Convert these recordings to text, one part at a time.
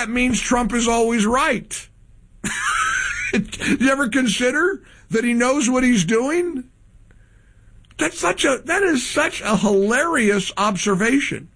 that means Trump is always right. You ever consider that he knows what he's doing? That is such a hilarious observation.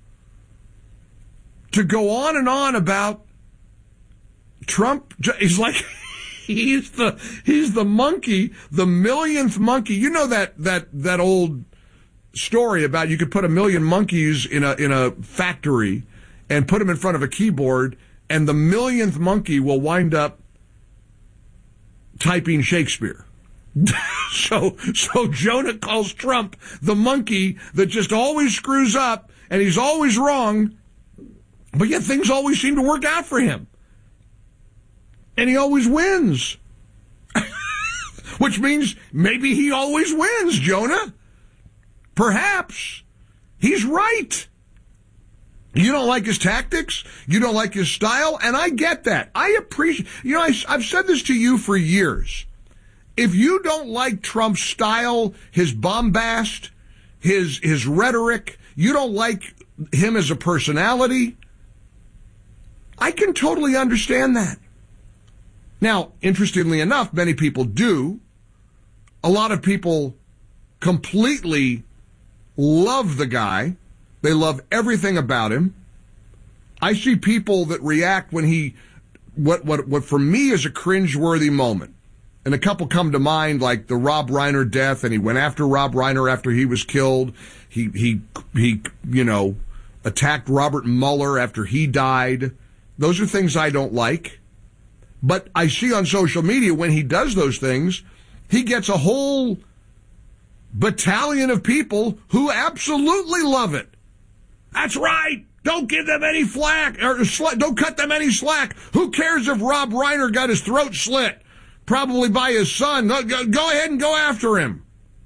To go on and on about Trump, he's like, he's the monkey, the millionth monkey. You know that old story about you could put 1 million monkeys in a factory and put them in front of a keyboard, and the millionth monkey will wind up typing Shakespeare. So Jonah calls Trump the monkey that just always screws up, and he's always wrong, but yet things always seem to work out for him. And he always wins. Which means maybe he always wins, Jonah. Perhaps. He's right. You don't like his tactics. You don't like his style. And I get that. I appreciate, I've said this to you for years. If you don't like Trump's style, his bombast, his rhetoric, you don't like him as a personality, I can totally understand that. Now, interestingly enough, many people do. A lot of people completely love the guy. They love everything about him. I see people that react when what for me is a cringeworthy moment. And a couple come to mind, like the Rob Reiner death, and he went after Rob Reiner after he was killed. He attacked Robert Mueller after he died. Those are things I don't like. But I see on social media when he does those things, he gets a whole battalion of people who absolutely love it. That's right. Don't give them any flack, or don't cut them any slack. Who cares if Rob Reiner got his throat slit? Probably by his son. Go ahead and go after him.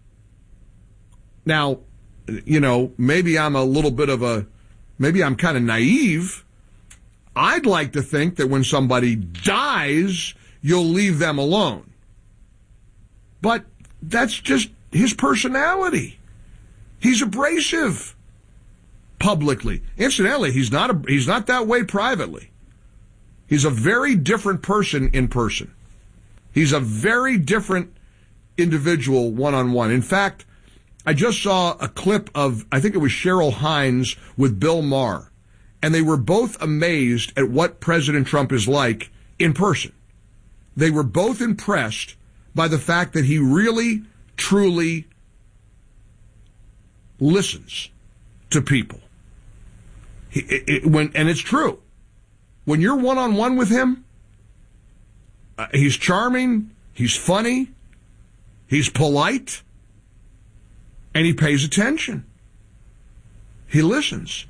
Now, maybe I'm kind of naive. I'd like to think that when somebody dies, you'll leave them alone. But that's just his personality. He's abrasive publicly. Incidentally, he's not that way privately. He's a very different person in person. He's a very different individual one-on-one. In fact, I just saw a clip of, I think it was Cheryl Hines with Bill Maher. And they were both amazed at what President Trump is like in person. They were both impressed by the fact that he really, truly listens to people. And it's true. When you're one-on-one with him, he's charming, he's funny, he's polite, and he pays attention. He listens.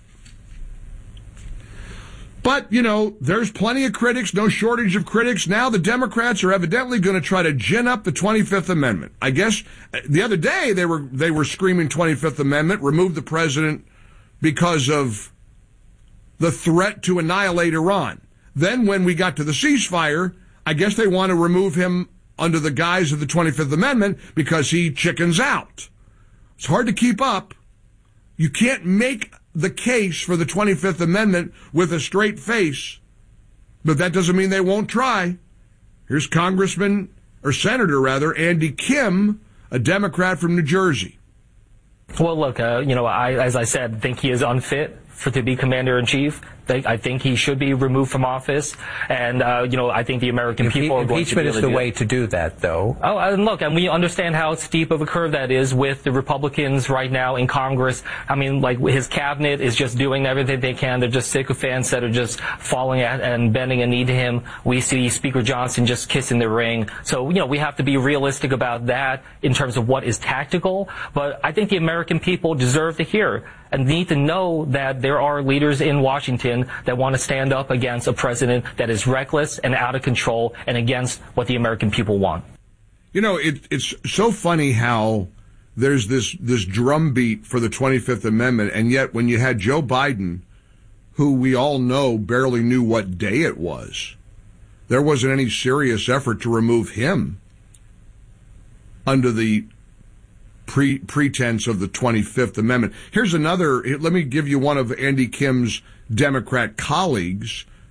But, there's plenty of critics, no shortage of critics. Now the Democrats are evidently going to try to gin up the 25th Amendment. I guess the other day they were screaming 25th Amendment, remove the president because of the threat to annihilate Iran. Then when we got to the ceasefire, I guess they want to remove him under the guise of the 25th Amendment because he chickens out. It's hard to keep up. You can't make the case for the 25th Amendment with a straight face, but that doesn't mean they won't try. Here's Senator Andy Kim, a Democrat from New Jersey. Well, look, as I said, think he is unfit to be commander-in-chief. I think he should be removed from office, and I think the American people are going to be able to do it. Impeachment is the way to do that, though. Oh, and look, and we understand how steep of a curve that is with the Republicans right now in Congress. I mean, like, his cabinet is just doing everything they can. They're just sycophants that are just falling at and bending a knee to him. We see Speaker Johnson just kissing the ring. So, we have to be realistic about that in terms of what is tactical. But I think the American people deserve to hear and need to know that there are leaders in Washington that want to stand up against a president that is reckless and out of control and against what the American people want. It's so funny how there's this drumbeat for the 25th Amendment, and yet when you had Joe Biden, who we all know barely knew what day it was, there wasn't any serious effort to remove him under the pretense of the 25th Amendment. Here's another. Let me give you one of Andy Kim's Democrat colleagues